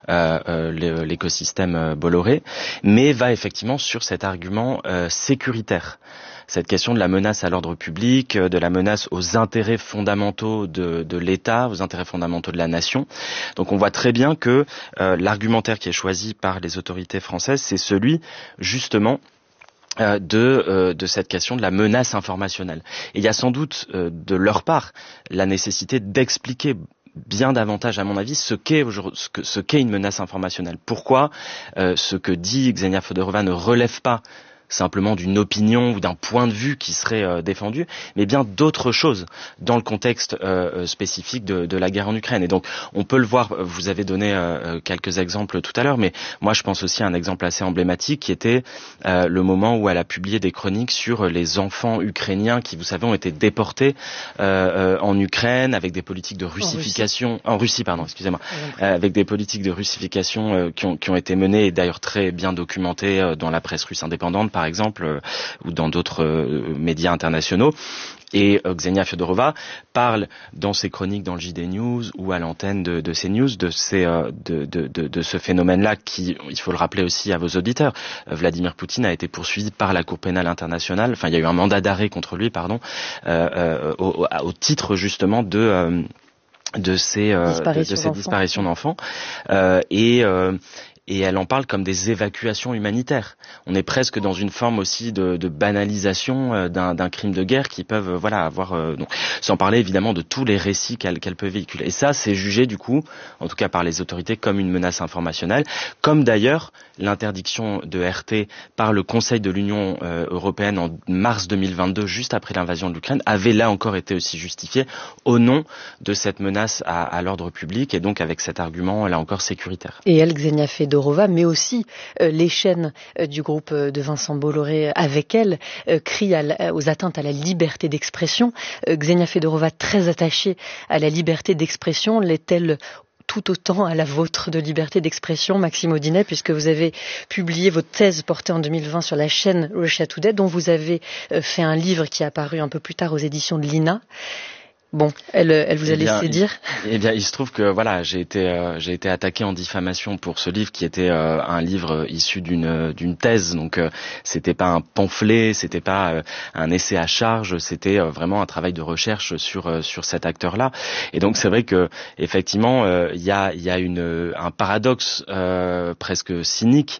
l'écosystème Bolloré, mais va effectivement sur cet argument sécuritaire. Cette question de la menace à l'ordre public, de la menace aux intérêts fondamentaux de l'État, aux intérêts fondamentaux de la nation. Donc on voit très bien que l'argumentaire qui est choisi par les autorités françaises, c'est celui justement de cette question de la menace informationnelle. Et il y a sans doute de leur part la nécessité d'expliquer bien davantage, à mon avis, ce qu'est une menace informationnelle. Pourquoi ce que dit Ksenia Fodorova ne relève pas simplement d'une opinion ou d'un point de vue qui serait défendu, mais bien d'autres choses dans le contexte spécifique de la guerre en Ukraine. Et donc, on peut le voir, vous avez donné quelques exemples tout à l'heure, mais moi je pense aussi à un exemple assez emblématique qui était le moment où elle a publié des chroniques sur les enfants ukrainiens qui, vous savez, ont été déportés en Ukraine avec des politiques de russification... En Russie, pardon, excusez-moi. Avec des politiques de russification qui ont été menées et d'ailleurs très bien documentées dans la presse russe indépendante, par exemple, ou dans d'autres médias internationaux. Et Ksenia Fodorova parle dans ses chroniques dans le JD News ou à l'antenne de CNews de ce phénomène-là qui, il faut le rappeler aussi à vos auditeurs, Vladimir Poutine a été poursuivi par la Cour pénale internationale, enfin il y a eu un mandat d'arrêt contre lui, au titre justement de ces disparitions d'enfants. Et elle en parle comme des évacuations humanitaires. On est presque dans une forme aussi de banalisation d'un crime de guerre qui peuvent avoir donc, sans parler évidemment de tous les récits qu'elle peut véhiculer. Et ça, c'est jugé du coup, en tout cas par les autorités, comme une menace informationnelle, comme d'ailleurs l'interdiction de RT par le Conseil de l'Union européenne en mars 2022, juste après l'invasion de l'Ukraine, avait là encore été aussi justifiée au nom de cette menace à l'ordre public et donc avec cet argument là encore sécuritaire. Et elle, Ksenia Fodorova, mais aussi les chaînes du groupe de Vincent Bolloré avec elle crient aux atteintes à la liberté d'expression. Ksenia Fodorova, très attachée à la liberté d'expression, l'est-elle tout autant à la vôtre de liberté d'expression, Maxime Audinet, puisque vous avez publié votre thèse portée en 2020 sur la chaîne Russia Today, dont vous avez fait un livre qui est apparu un peu plus tard aux éditions de l'INA. Bon, elle vous a laissé dire. Eh bien, il se trouve que voilà, j'ai été attaqué en diffamation pour ce livre qui était un livre issu d'une thèse. Donc, c'était pas un pamphlet, c'était pas un essai à charge, c'était vraiment un travail de recherche sur cet acteur-là. Et donc, c'est vrai que effectivement, il y a un paradoxe presque cynique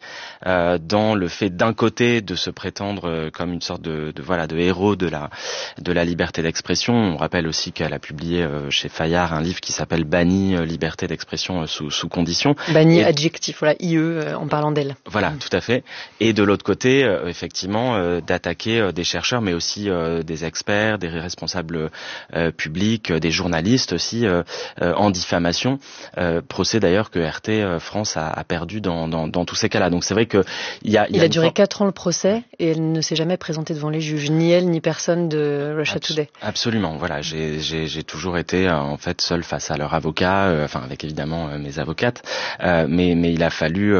dans le fait d'un côté de se prétendre comme une sorte de héros de la liberté d'expression. On rappelle aussi qu'elle a publié chez Fayard un livre qui s'appelle Banni, liberté d'expression sous conditions. Banni, adjectif, voilà, IE en parlant d'elle. Voilà, tout à fait. Et de l'autre côté, effectivement, d'attaquer des chercheurs, mais aussi des experts, des responsables publics, des journalistes aussi, en diffamation. Procès d'ailleurs que RT France a perdu dans tous ces cas-là. Donc c'est vrai que il a duré 4 ans le procès et elle ne s'est jamais présentée devant les juges, ni elle ni personne de Russia Today. Absolument, voilà, j'ai toujours été en fait seul face à leur avocat, enfin avec évidemment mes avocates, mais il a fallu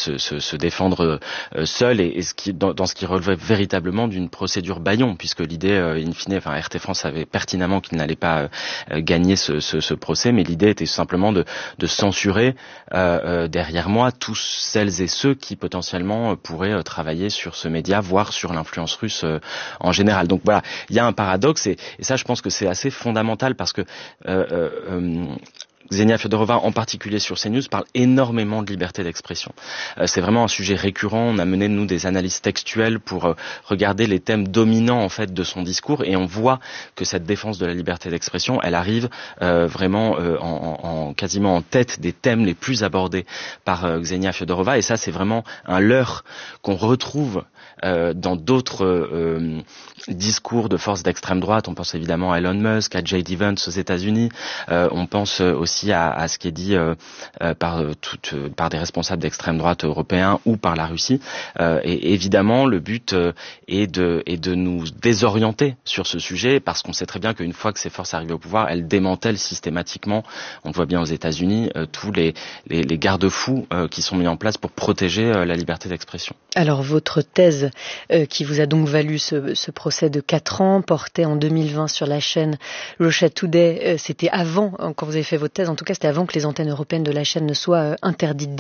se défendre seul et dans ce qui relevait véritablement d'une procédure bâillon, puisque l'idée in fine, enfin RT France savait pertinemment qu'il n'allait pas gagner ce procès, mais l'idée était simplement de censurer derrière moi tous celles et ceux qui potentiellement pourraient travailler sur ce média, voire sur l'influence russe en général. Donc voilà, il y a un paradoxe et ça je pense que c'est assez fondamental parce que Ksenia Fodorova, en particulier sur CNews, parle énormément de liberté d'expression. C'est vraiment un sujet récurrent. On a mené, nous, des analyses textuelles pour regarder les thèmes dominants, en fait, de son discours. Et on voit que cette défense de la liberté d'expression, elle arrive vraiment quasiment en tête des thèmes les plus abordés par Ksenia Fodorova. Et ça, c'est vraiment un leurre qu'on retrouve dans d'autres discours de forces d'extrême droite. On pense évidemment à Elon Musk, à J.D. Vance aux États-Unis. On pense aussi à ce qui est dit par des responsables d'extrême droite européens ou par la Russie. Et évidemment, le but est de nous désorienter sur ce sujet, parce qu'on sait très bien qu'une fois que ces forces arrivent au pouvoir, elles démantèlent systématiquement, on le voit bien aux États-Unis, tous les garde-fous qui sont mis en place pour protéger la liberté d'expression. Alors, votre thèse qui vous a donc valu ce procès de 4 ans, porté en 2020 sur la chaîne Russia Today, c'était avant, quand vous avez fait votre thèse, parenthèse, en tout cas c'était avant que les antennes européennes de la chaîne ne soient interdites.